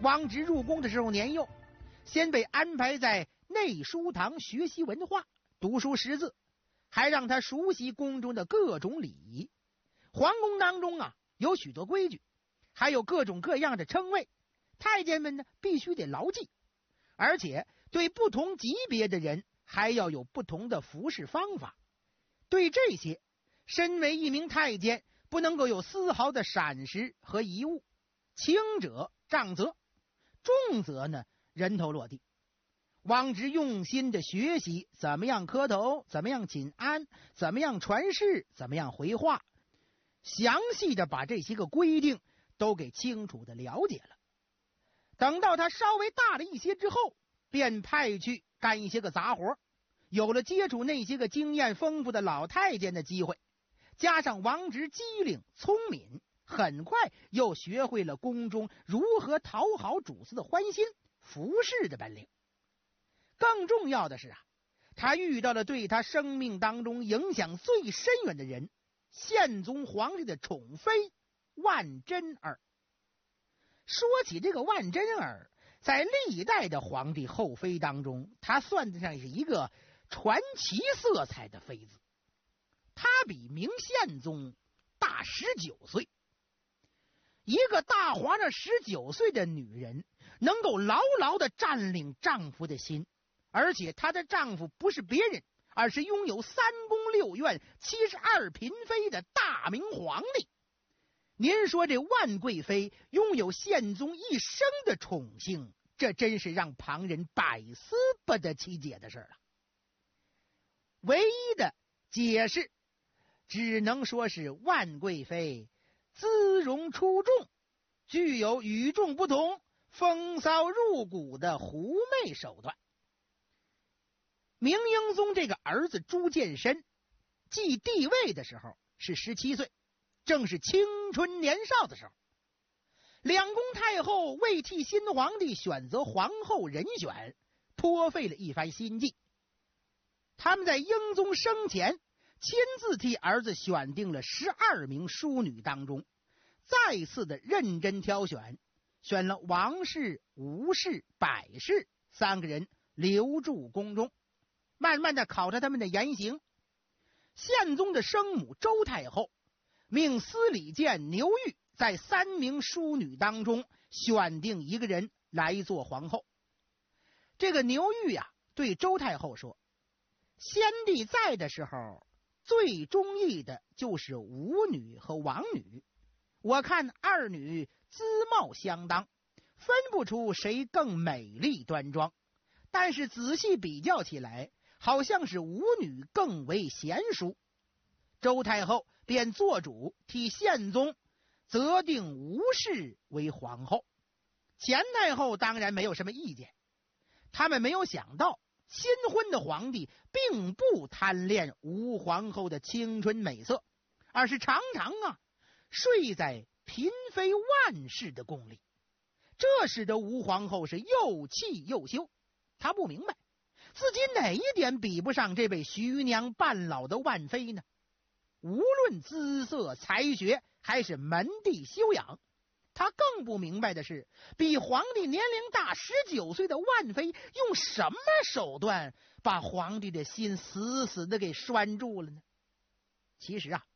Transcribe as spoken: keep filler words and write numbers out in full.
王直入宫的时候年幼，先被安排在内书堂学习文化，读书识字，还让他熟悉宫中的各种礼仪。皇宫当中啊，有许多规矩，还有各种各样的称谓，太监们呢必须得牢记，而且对不同级别的人还要有不同的服侍方法。对这些，身为一名太监不能够有丝毫的闪失和贻误，轻者杖责，重则呢人头落地。王直用心的学习怎么样磕头，怎么样请安，怎么样传誓，怎么样回话，详细的把这些个规定都给清楚的了解了。等到他稍微大了一些之后，便派去干一些个杂活，有了接触那些个经验丰富的老太监的机会，加上王直机灵聪敏，很快又学会了宫中如何讨好主子的欢心，服侍的本领。更重要的是啊，他遇到了对他生命当中影响最深远的人，宪宗皇帝的宠妃万贞儿。说起这个万贞儿，在历代的皇帝后妃当中，他算得上是一个传奇色彩的妃子。他比明宪宗大十九岁。一个大皇上十九岁的女人，能够牢牢的占领丈夫的心，而且她的丈夫不是别人，而是拥有三宫六院七十二嫔妃的大明皇帝。您说这万贵妃拥有宪宗一生的宠幸，这真是让旁人百思不得其解的事了。唯一的解释只能说是万贵妃姿容出众，具有与众不同、风骚入骨的狐媚手段。明英宗这个儿子朱见深继帝位的时候是十七岁，正是青春年少的时候。两宫太后为替新皇帝选择皇后人选，颇费了一番心计。他们在英宗生前亲自替儿子选定了十二名淑女当中，再次的认真挑选，选了王氏、吴氏、百氏三个人留驻宫中，慢慢的考察他们的言行。宪宗的生母周太后命司礼监牛玉在三名淑女当中选定一个人来做皇后。这个牛玉呀、啊，对周太后说，先帝在的时候最中意的就是吴女和王女，我看二女姿貌相当，分不出谁更美丽端庄，但是仔细比较起来，好像是吴女更为贤淑。周太后便做主替宪宗择定吴氏为皇后。前太后当然没有什么意见，他们没有想到新婚的皇帝并不贪恋吴皇后的青春美色，而是常常啊睡在嫔妃万氏的宫里。这使得吴皇后是又气又羞，她不明白自己哪一点比不上这位徐娘半老的万妃呢？无论姿色才学还是门第修养，他更不明白的是，比皇帝年龄大十九岁的万妃用什么手段把皇帝的心死死的给拴住了呢？其实啊，